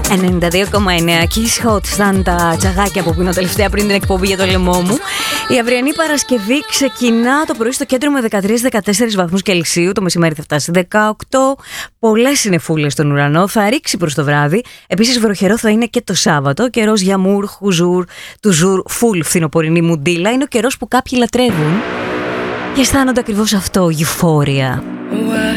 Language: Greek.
92,9 Kiss Hot. Φτάνουν τα τσαγάκια που πίνω τελευταία πριν την εκπομπή για το λαιμό μου. Η αυριανή Παρασκευή ξεκινά το πρωί στο κέντρο με 13-14 βαθμούς Κελσίου. Το μεσημέρι θα φτάσει 18. Πολλές συννεφούλες στον ουρανό. Θα ρίξει προς το βράδυ. Επίσης βροχερό θα είναι και το Σάββατο. Καιρός για μουρ, χουζούρ, τουζούρ, φουλ φθινοπορεινή μουντίλα. Είναι ο καιρός που κάποιοι λατρεύουν και αισθάνονται ακριβώς αυτό, euphoria.